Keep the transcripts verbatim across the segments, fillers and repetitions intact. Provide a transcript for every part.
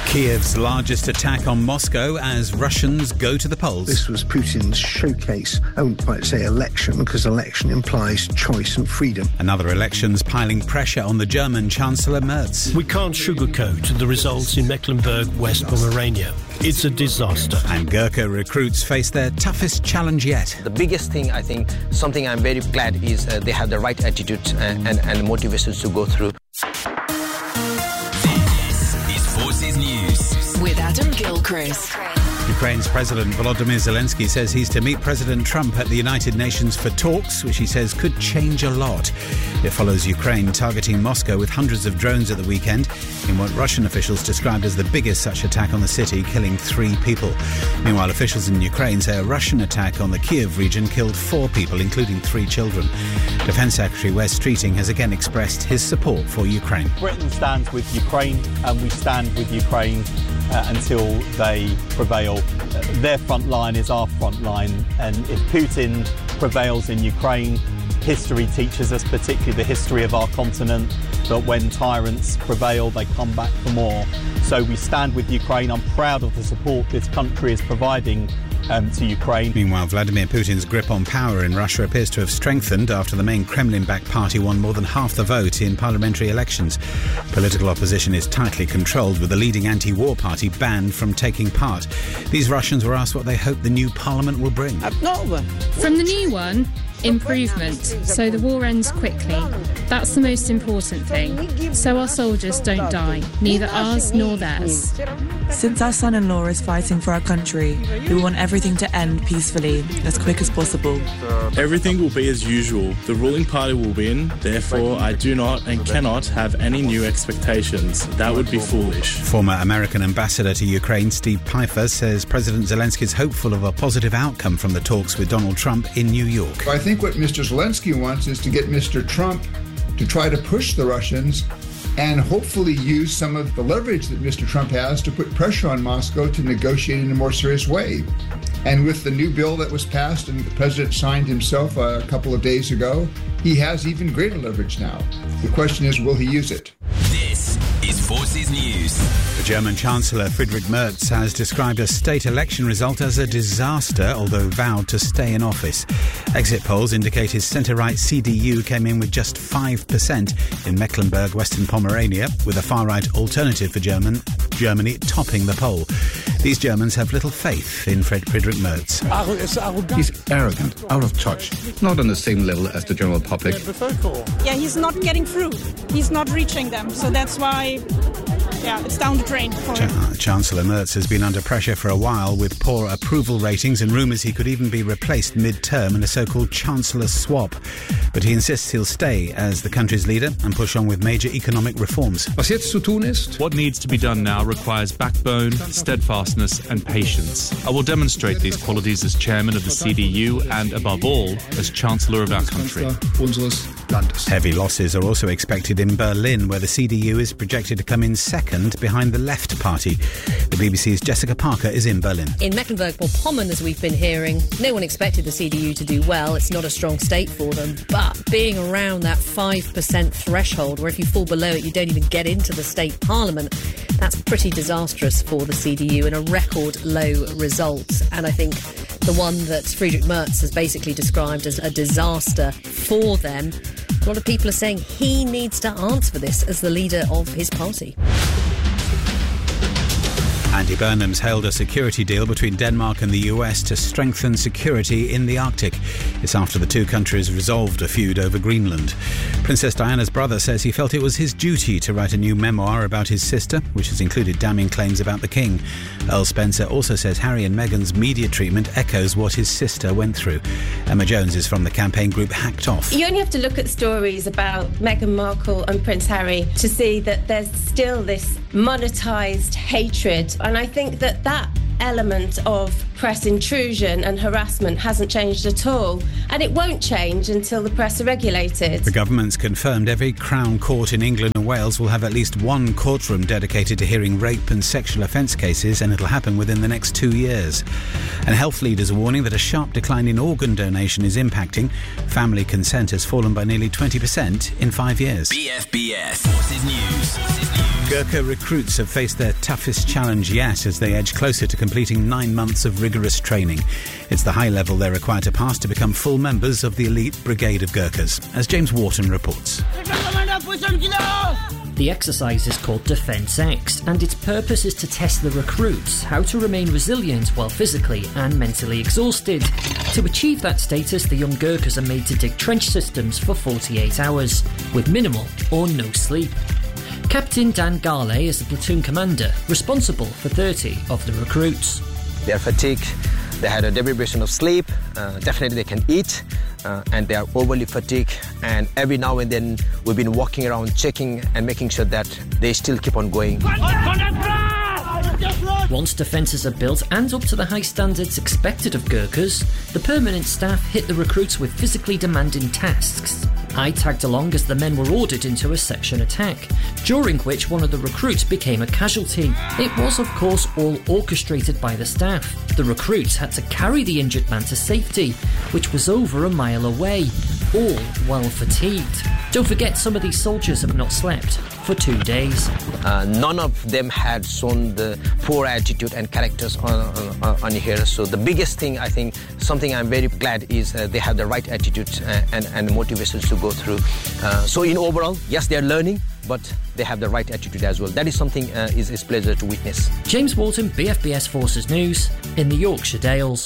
Kiev's largest attack on Moscow as Russians go to the polls. This was Putin's showcase. I wouldn't quite say election, because election implies choice and freedom. Another election's piling pressure on the German Chancellor Merz. We can't sugarcoat the results in Mecklenburg, West Pomerania. It's a disaster. And Gurkha recruits face their toughest challenge yet. The biggest thing, I think, something I'm very glad is uh, they have the right attitude and, and, and motivations to go through. News with Adam Gilchrist. Ukraine's President Volodymyr Zelensky says he's to meet President Trump at the United Nations for talks, which he says could change a lot. It follows Ukraine targeting Moscow with hundreds of drones at the weekend in what Russian officials described as the biggest such attack on the city, killing three people. Meanwhile, officials in Ukraine say a Russian attack on the Kiev region killed four people, including three children. Defence Secretary Wes Streeting has again expressed his support for Ukraine. Britain stands with Ukraine, and we stand with Ukraine uh, until they prevail. Uh, their front line is our front line, and if Putin prevails in Ukraine, history teaches us, particularly the history of our continent, that when tyrants prevail, they come back for more. So we stand with Ukraine. I'm proud of the support this country is providing Um, to Ukraine. Meanwhile, Vladimir Putin's grip on power in Russia appears to have strengthened after the main Kremlin-backed party won more than half the vote in parliamentary elections. Political opposition is tightly controlled, with the leading anti-war party banned from taking part. These Russians were asked what they hope the new parliament will bring. From the new one, improvement, so the war ends quickly. That's the most important thing. So our soldiers don't die, neither ours nor theirs. Since our son-in-law is fighting for our country, we want everything to end peacefully, as quick as possible. Everything will be as usual. The ruling party will win. Therefore, I do not and cannot have any new expectations. That would be foolish. Former American ambassador to Ukraine, Steve Pfeiffer, says President Zelensky is hopeful of a positive outcome from the talks with Donald Trump in New York. I think what Mister Zelensky wants is to get Mister Trump to try to push the Russians and hopefully use some of the leverage that Mister Trump has to put pressure on Moscow to negotiate in a more serious way. And with the new bill that was passed and the president signed himself a couple of days ago, he has even greater leverage now. The question is, will he use it? This is Forces News. The German Chancellor Friedrich Merz has described a state election result as a disaster, although vowed to stay in office. Exit polls indicate his centre-right C D U came in with just five percent in Mecklenburg, Western Pomerania, with a far-right Alternative for German, Germany topping the poll. These Germans have little faith in Friedrich Merz. He's arrogant, out of touch, not on the same level as the general public. Yeah, he's not getting through. He's not reaching them. So that's why, yeah, it's down the drain for him. Ch- Chancellor Merz has been under pressure for a while, with poor approval ratings and rumours he could even be replaced mid-term in a so-called Chancellor swap. But he insists he'll stay as the country's leader and push on with major economic reforms. What needs to be done now requires backbone, steadfastness and patience. I will demonstrate these qualities as chairman of the C D U and, above all, as Chancellor of our country. Heavy losses are also expected in Berlin, where the C D U is projected to come in second behind the Left Party. The B B C's Jessica Parker is in Berlin. In Mecklenburg-Vorpommern, as we've been hearing, no one expected the C D U to do well. It's not a strong state for them. But being around that five percent threshold, where if you fall below it, you don't even get into the state parliament, that's pretty disastrous for the C D U and a record low result. And I think the one that Friedrich Merz has basically described as a disaster for them, a lot of people are saying he needs to answer for this as the leader of his party. Andy Burnham's hailed a security deal between Denmark and the U S to strengthen security in the Arctic. It's after the two countries resolved a feud over Greenland. Princess Diana's brother says he felt it was his duty to write a new memoir about his sister, which has included damning claims about the King. Earl Spencer also says Harry and Meghan's media treatment echoes what his sister went through. Emma Jones is from the campaign group Hacked Off. You only have to look at stories about Meghan Markle and Prince Harry to see that there's still this monetised hatred. And I think that that element of press intrusion and harassment hasn't changed at all. And it won't change until the press are regulated. The government's confirmed every Crown Court in England and Wales will have at least one courtroom dedicated to hearing rape and sexual offence cases, and it'll happen within the next two years. And health leaders are warning that a sharp decline in organ donation is impacting. Family consent has fallen by nearly twenty percent in five years. B F B S Forces News. Forces News. Gurkha recruits have faced their toughest challenge yet as they edge closer to completing nine months of rigorous training. It's the high level they're required to pass to become full members of the elite brigade of Gurkhas, as James Wharton reports. The exercise is called Defence X, and its purpose is to test the recruits how to remain resilient while physically and mentally exhausted. To achieve that status, the young Gurkhas are made to dig trench systems for forty-eight hours, with minimal or no sleep. Captain Dan Garley is the platoon commander, responsible for thirty of the recruits. They are fatigued, they had a deprivation of sleep, uh, definitely they can eat, uh, and they are overly fatigued, and every now and then we've been walking around checking and making sure that they still keep on going. Once defences are built and up to the high standards expected of Gurkhas, the permanent staff hit the recruits with physically demanding tasks. I tagged along as the men were ordered into a section attack, during which one of the recruits became a casualty. It was, of course, all orchestrated by the staff. The recruits had to carry the injured man to safety, which was over a mile away, all while fatigued. Don't forget, some of these soldiers have not slept for two days. Uh, none of them had shown the poor attitude and characters on, on, on here. So the biggest thing, I think, something I'm very glad is uh, they have the right attitude uh, and, and motivations to go through. Uh, so in overall, yes, they're learning, but they have the right attitude as well. That is something uh, is, is pleasure to witness. James Wharton, B F B S Forces News, in the Yorkshire Dales.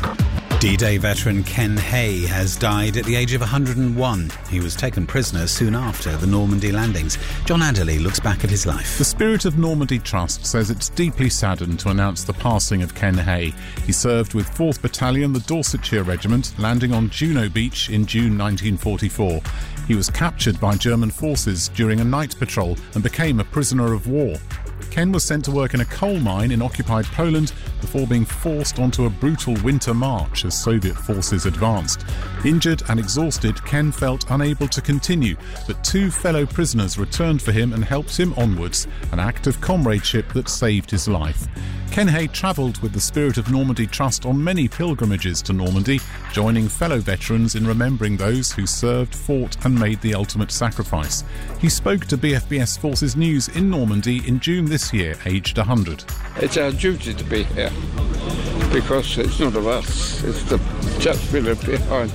D-Day veteran Ken Hay has died at the age of one hundred and one. He was taken prisoner soon after the Normandy landings. John Adderley looks back at his life. The Spirit of Normandy Trust says it's deeply saddened to announce the passing of Ken Hay. He served with fourth Battalion, the Dorsetshire Regiment, landing on Juno Beach in June nineteen forty-four. He was captured by German forces during a night patrol and became a prisoner of war. Ken was sent to work in a coal mine in occupied Poland before being forced onto a brutal winter march as Soviet forces advanced. Injured and exhausted, Ken felt unable to continue, but two fellow prisoners returned for him and helped him onwards, an act of comradeship that saved his life. Ken Hay travelled with the Spirit of Normandy Trust on many pilgrimages to Normandy, joining fellow veterans in remembering those who served, fought and made the ultimate sacrifice. He spoke to B F B S Forces News in Normandy in June this year, aged one hundred. It's our duty to be here, because it's not of us, it's the chaps we left behind.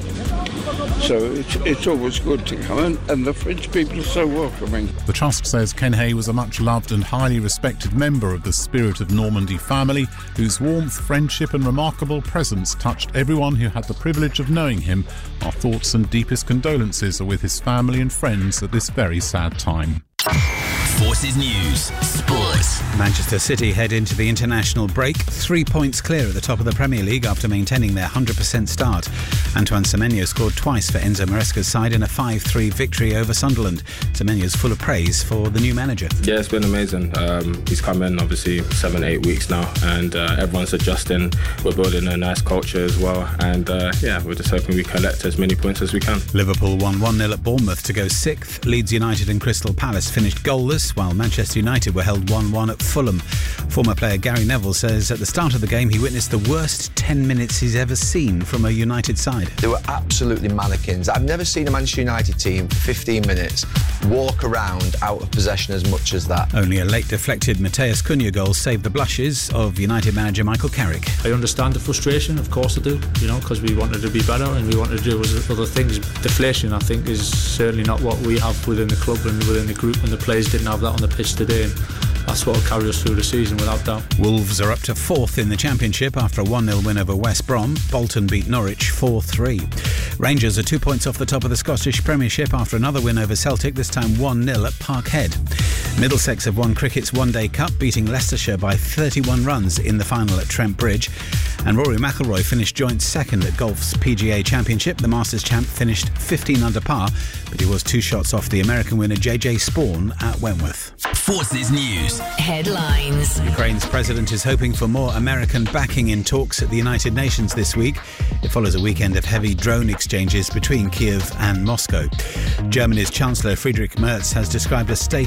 So it's, it's always good to come, and, and the French people are so welcoming. The Trust says Ken Hay was a much loved and highly respected member of the Spirit of Normandy family, whose warmth, friendship and remarkable presence touched everyone who had the privilege of knowing him. Our thoughts and deepest condolences are with his family and friends at this very sad time. Forces News Sports. Manchester City head into the international break three points clear at the top of the Premier League after maintaining their one hundred percent start. Antoine Semenyo scored twice for Enzo Maresca's side in a five three victory over Sunderland. Semenyo's full of praise for the new manager. Yeah, it's been amazing. Um, he's come in obviously seven, eight weeks now, and uh, everyone's adjusting. We're building a nice culture as well, and uh, yeah, we're just hoping we collect as many points as we can. Liverpool won one nil at Bournemouth to go sixth. Leeds United and Crystal Palace finished goalless, while Manchester United were held one one at Fulham. Former player Gary Neville says at the start of the game he witnessed the worst ten minutes he's ever seen from a United side. They were absolutely mannequins. I've never seen a Manchester United team for fifteen minutes walk around out of possession as much as that. Only a late deflected Mateus Cunha goal saved the blushes of United manager Michael Carrick. I understand the frustration, of course I do, you know, because we wanted to be better and we wanted to do other things. Deflation, I think, is certainly not what we have within the club and within the group, and the players didn't have that on the pitch today, and that's what will carry us through the season without doubt. Wolves are up to fourth in the Championship after a one nil win over West Brom. Bolton beat Norwich four three. Rangers are two points off the top of the Scottish Premiership after another win over Celtic, this time one nil at Parkhead. Middlesex have won cricket's One Day Cup, beating Leicestershire by thirty-one runs in the final at Trent Bridge. And Rory McIlroy finished joint second at golf's P G A Championship. The Masters champ finished fifteen under par, but he was two shots off the American winner J J Spawn at Wentworth. Forces News Headlines. Ukraine's president is hoping for more American backing in talks at the United Nations this week. It follows a weekend of heavy drone exchanges between Kiev and Moscow. Germany's Chancellor Friedrich Merz has described a state